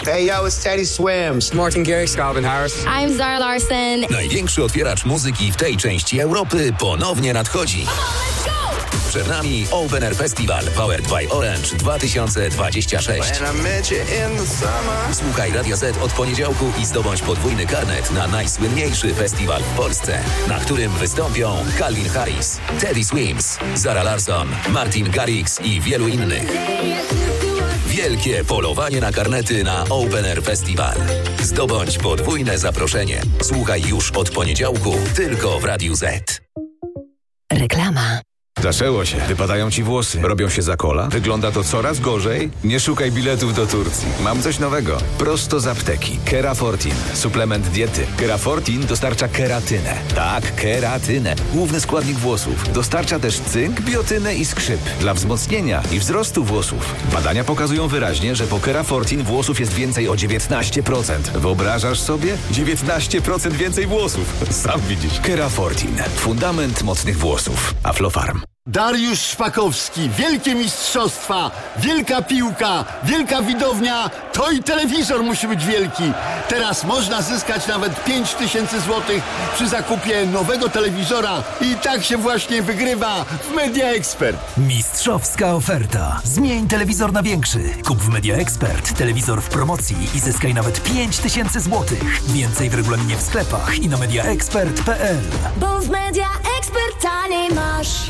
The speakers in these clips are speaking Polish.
Hey yo, it's Teddy Swims. Martin Garrix, Calvin Harris. I'm Zara Larsson. Największy otwieracz muzyki w tej części Europy ponownie nadchodzi. Przed nami Open Air Festival Powered by Orange 2026. Słuchaj Radia Z od poniedziałku i zdobądź podwójny karnet na najsłynniejszy festiwal w Polsce, na którym wystąpią Calvin Harris, Teddy Swims, Zara Larsson, Martin Garrix i wielu innych. Wielkie polowanie na karnety na Open Air Festival. Zdobądź podwójne zaproszenie. Słuchaj już od poniedziałku tylko w Radiu Z. Reklama. Zaczęło się. Wypadają ci włosy. Robią się za kola. Wygląda to coraz gorzej. Nie szukaj biletów do Turcji. Mam coś nowego. Prosto z apteki. Kerafortin. Suplement diety. Kerafortin dostarcza keratynę. Tak, keratynę. Główny składnik włosów. Dostarcza też cynk, biotynę i skrzyp. Dla wzmocnienia i wzrostu włosów. Badania pokazują wyraźnie, że po Kerafortin włosów jest więcej o 19%. Wyobrażasz sobie? 19% więcej włosów. Sam widzisz. Kerafortin. Fundament mocnych włosów. Aflofarm. Dariusz Szpakowski, wielkie mistrzostwa, wielka piłka, wielka widownia, to i telewizor musi być wielki. Teraz można zyskać nawet 5000 zł przy zakupie nowego telewizora i tak się właśnie wygrywa w Media Expert. Mistrzowska oferta. Zmień telewizor na większy. Kup w Media Expert telewizor w promocji i zyskaj nawet 5000 zł. Więcej w regulaminie w sklepach i na mediaexpert.pl. Bo w Media Expert taniej masz.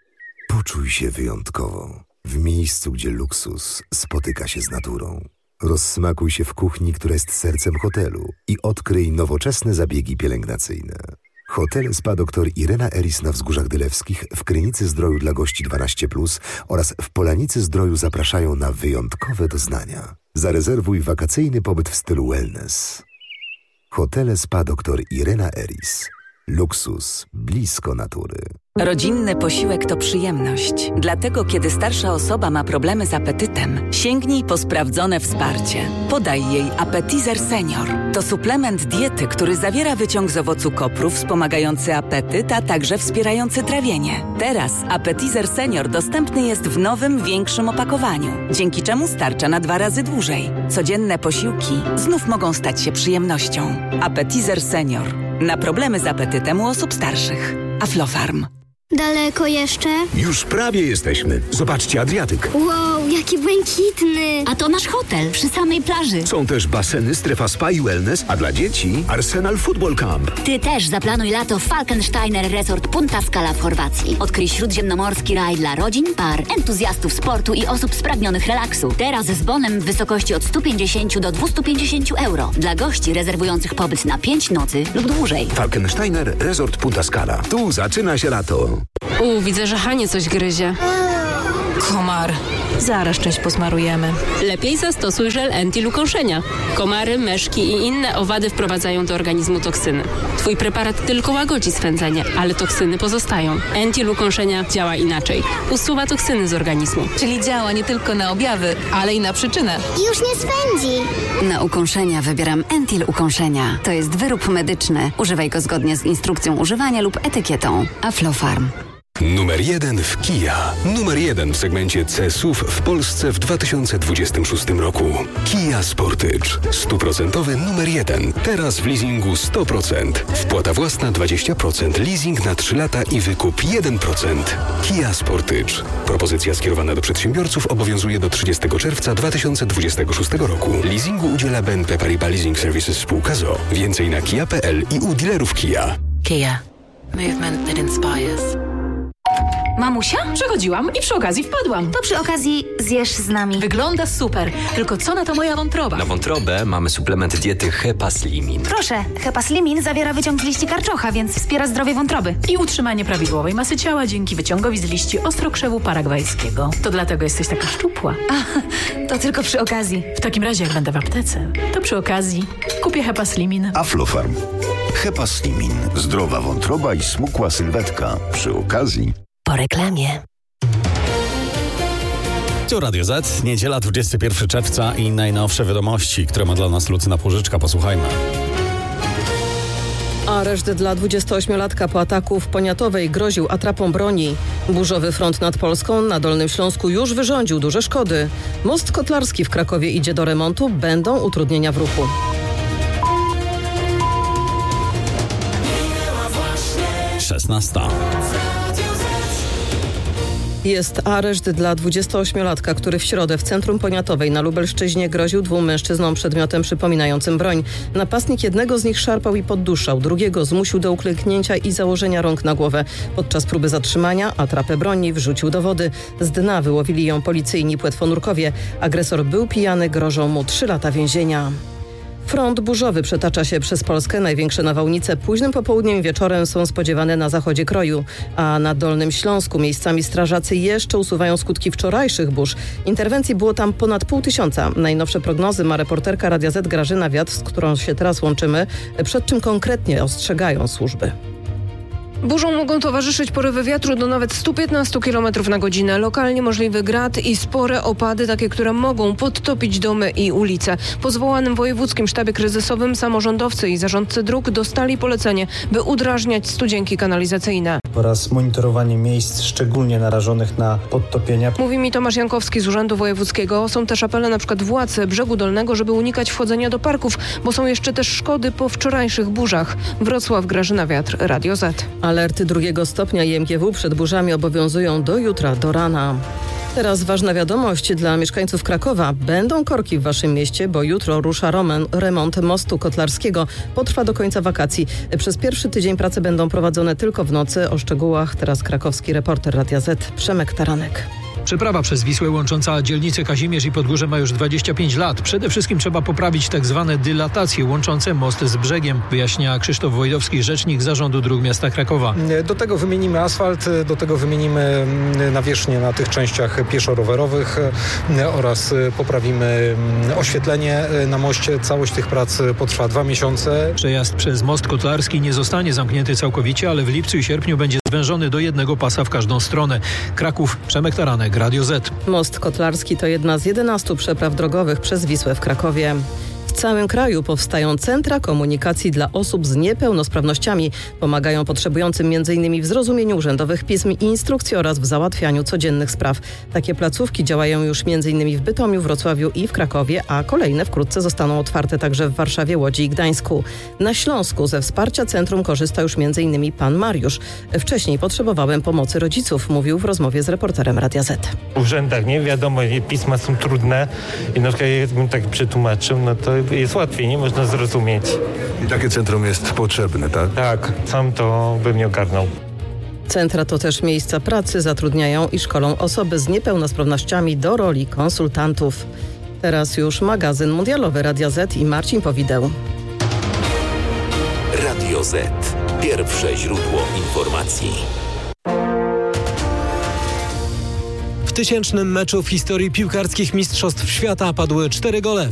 Poczuj się wyjątkowo w miejscu, gdzie luksus spotyka się z naturą. Rozsmakuj się w kuchni, która jest sercem hotelu i odkryj nowoczesne zabiegi pielęgnacyjne. Hotel Spa Dr Irena Eris na Wzgórzach Dylewskich, w Krynicy Zdroju dla gości 12+, oraz w Polanicy Zdroju zapraszają na wyjątkowe doznania. Zarezerwuj wakacyjny pobyt w stylu wellness. Hotel Spa Dr Irena Eris. Luksus blisko natury. Rodzinny posiłek to przyjemność. Dlatego, kiedy starsza osoba ma problemy z apetytem, sięgnij po sprawdzone wsparcie. Podaj jej Appetizer Senior. To suplement diety, który zawiera wyciąg z owocu kopru wspomagający apetyt, a także wspierający trawienie. Teraz Appetizer Senior dostępny jest w nowym, większym opakowaniu, dzięki czemu starcza na 2 razy dłużej. Codzienne posiłki znów mogą stać się przyjemnością. Appetizer Senior. Na problemy z apetytem u osób starszych. Aflofarm. Daleko jeszcze? Już prawie jesteśmy. Zobaczcie Adriatyk. Wow, jaki błękitny. A to nasz hotel przy samej plaży. Są też baseny, strefa spa i wellness, a dla dzieci Arsenal Football Camp. Ty też zaplanuj lato w Falkensteiner Resort Punta Scala w Chorwacji. Odkryj śródziemnomorski raj dla rodzin, par, entuzjastów sportu i osób spragnionych relaksu. Teraz z bonem w wysokości od 150 do 250 euro. Dla gości rezerwujących pobyt na 5 nocy lub dłużej. Falkensteiner Resort Punta Scala. Tu zaczyna się lato. Widzę, że Hanie coś gryzie. Komar. Zaraz czymś posmarujemy. Lepiej zastosuj żel Entil ukąszenia. Komary, myszki i inne owady wprowadzają do organizmu toksyny. Twój preparat tylko łagodzi swędzenie, ale toksyny pozostają. Entil ukąszenia działa inaczej. Usuwa toksyny z organizmu. Czyli działa nie tylko na objawy, ale i na przyczynę. Już nie swędzi. Na ukąszenia wybieram Entil ukąszenia. To jest wyrób medyczny. Używaj go zgodnie z instrukcją używania lub etykietą. Aflofarm. Numer 1 w Kia. Numer 1 w segmencie C-SUV w Polsce w 2026 roku. Kia Sportage. 100% numer 1. Teraz w leasingu 100%. Wpłata własna 20%. Leasing na 3 lata i wykup 1%. Kia Sportage. Propozycja skierowana do przedsiębiorców obowiązuje do 30 czerwca 2026 roku. Leasingu udziela BNP Paribas Leasing Services spółka ZOO. Więcej na kia.pl i u dealerów Kia. Kia. Movement that inspires. Mamusia? Przechodziłam i przy okazji wpadłam. To przy okazji zjesz z nami. Wygląda super. Tylko co na to moja wątroba? Na wątrobę mamy suplement diety Hepaslimin. Proszę, Hepaslimin zawiera wyciąg z liści karczocha, więc wspiera zdrowie wątroby. I utrzymanie prawidłowej masy ciała dzięki wyciągowi z liści ostrokrzewu paragwajskiego. To dlatego jesteś taka szczupła. To tylko przy okazji. W takim razie, jak będę w aptece, to przy okazji kupię Hepaslimin. Aflofarm. Hepaslimin. Zdrowa wątroba i smukła sylwetka. Przy okazji. Po reklamie. Tu Radio Z, niedziela 21 czerwca i najnowsze wiadomości, które ma dla nas Lucyna Płużyczka. Posłuchajmy. Areszt dla 28-latka po ataku w Poniatowej groził atrapą broni. Burzowy front nad Polską na Dolnym Śląsku już wyrządził duże szkody. Most kotlarski w Krakowie idzie do remontu, będą utrudnienia w ruchu. Jest areszt dla 28-latka, który w środę w centrum Poniatowej na Lubelszczyźnie groził 2 mężczyznom przedmiotem przypominającym broń. Napastnik jednego z nich szarpał i podduszał, drugiego zmusił do uklęknięcia i założenia rąk na głowę. Podczas próby zatrzymania atrapę broni wrzucił do wody. Z dna wyłowili ją policyjni płetwonurkowie. Agresor był pijany, grożą mu 3 lata więzienia. Front burzowy przetacza się przez Polskę. Największe nawałnice późnym popołudniem i wieczorem są spodziewane na zachodzie kraju, a na Dolnym Śląsku miejscami strażacy jeszcze usuwają skutki wczorajszych burz. Interwencji było tam ponad 500. Najnowsze prognozy ma reporterka Radia Z Grażyna Wiatr, z którą się teraz łączymy. Przed czym konkretnie ostrzegają służby? Burzom mogą towarzyszyć porywy wiatru do nawet 115 km na godzinę. Lokalnie możliwy grad i spore opady, takie, które mogą podtopić domy i ulice. Po zwołanym wojewódzkim sztabie kryzysowym samorządowcy i zarządcy dróg dostali polecenie, by udrażniać studzienki kanalizacyjne. Oraz monitorowanie miejsc szczególnie narażonych na podtopienia. Mówi mi Tomasz Jankowski z Urzędu Wojewódzkiego. Są też apele na przykład władz Brzegu Dolnego, żeby unikać wchodzenia do parków, bo są jeszcze też szkody po wczorajszych burzach. Wrocław, Grażyna Wiatr, Radio Z. Alerty 2 stopnia i MGW przed burzami obowiązują do jutra, do rana. Teraz ważna wiadomość dla mieszkańców Krakowa. Będą korki w waszym mieście, bo jutro rusza remont mostu kotlarskiego. Potrwa do końca wakacji. Przez pierwszy tydzień prace będą prowadzone tylko w nocy. O szczegółach teraz krakowski reporter Radia Z Przemek Taranek. Przeprawa przez Wisłę łącząca dzielnice Kazimierz i Podgórze ma już 25 lat. Przede wszystkim trzeba poprawić tak zwane dylatacje łączące most z brzegiem, wyjaśnia Krzysztof Wojdowski, rzecznik Zarządu Dróg Miasta Krakowa. Do tego wymienimy asfalt, do tego wymienimy nawierzchnię na tych częściach pieszo-rowerowych oraz poprawimy oświetlenie na moście. Całość tych prac potrwa 2 miesiące. Przejazd przez most kotlarski nie zostanie zamknięty całkowicie, ale w lipcu i sierpniu będzie zwężony do jednego pasa w każdą stronę. Kraków, Przemek Taranek, Radio Z. Most kotlarski to jedna z 11 przepraw drogowych przez Wisłę w Krakowie. W całym kraju powstają centra komunikacji dla osób z niepełnosprawnościami. Pomagają potrzebującym m.in. w zrozumieniu urzędowych pism i instrukcji oraz w załatwianiu codziennych spraw. Takie placówki działają już m.in. w Bytomiu, Wrocławiu i w Krakowie, a kolejne wkrótce zostaną otwarte także w Warszawie, Łodzi i Gdańsku. Na Śląsku ze wsparcia centrum korzysta już m.in. pan Mariusz. Wcześniej potrzebowałem pomocy rodziców, mówił w rozmowie z reporterem Radia Z. W urzędach nie wiadomo, pisma są trudne i na przykład jakbym tak przetłumaczył, no to jest łatwiej, nie można zrozumieć. I takie centrum jest potrzebne, tak? Tak, sam to bym nie ogarnął. Centra to też miejsca pracy, zatrudniają i szkolą osoby z niepełnosprawnościami do roli konsultantów. Teraz już magazyn mundialowy Radia Z i Marcin Powideł. Radio Z. Pierwsze źródło informacji. W 1000 meczu w historii piłkarskich mistrzostw świata padły 4 gole.